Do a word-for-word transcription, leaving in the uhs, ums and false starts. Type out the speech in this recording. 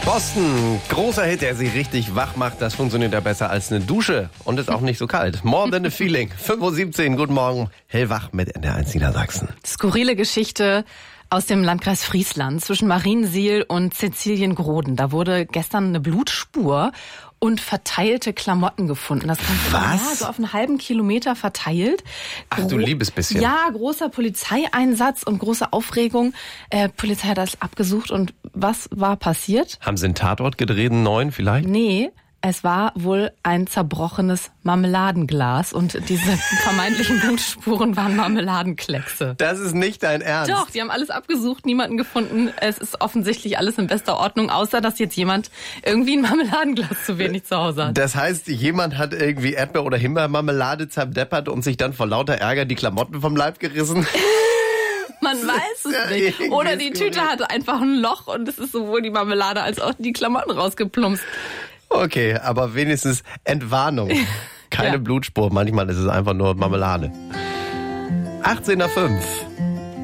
Boston, großer Hit, der sie richtig wach macht. Das funktioniert ja besser als eine Dusche und ist auch nicht so kalt. More Than a Feeling, fünf Uhr siebzehn, guten Morgen, hellwach mit N D R eins Niedersachsen. Skurrile Geschichte aus dem Landkreis Friesland zwischen Mariensiel und Siziliengroden. Da wurde gestern eine Blutspur und verteilte Klamotten gefunden. Das Ganze war ja, so auf einen halben Kilometer verteilt. Ach du liebes bisschen. Ja, großer Polizeieinsatz und große Aufregung. Äh, Polizei hat das abgesucht und was war passiert? Haben sie einen Tatort gedreht, einen neuen vielleicht? Nee. Es war wohl ein zerbrochenes Marmeladenglas und diese vermeintlichen Blutspuren waren Marmeladenkleckse. Das ist nicht dein Ernst. Doch, die haben alles abgesucht, niemanden gefunden. Es ist offensichtlich alles in bester Ordnung, außer dass jetzt jemand irgendwie ein Marmeladenglas zu wenig zu Hause hat. Das heißt, jemand hat irgendwie Erdbeer- oder Himbeermarmelade zerdeppert und sich dann vor lauter Ärger die Klamotten vom Leib gerissen? Man weiß es ja, nicht. Oder die Tüte hatte einfach ein Loch und es ist sowohl die Marmelade als auch die Klamotten rausgeplumpst. Okay, aber wenigstens Entwarnung. Keine ja. Blutspur, manchmal ist es einfach nur Marmelade. achtzehn Uhr fünf